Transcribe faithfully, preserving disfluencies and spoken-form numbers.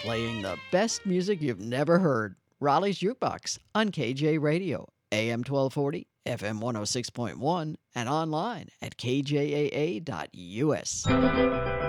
playing the best music you've never heard. Raleigh's Jukebox on K J Radio, A M twelve forty, F M one oh six point one, and online at K J A A dot U S.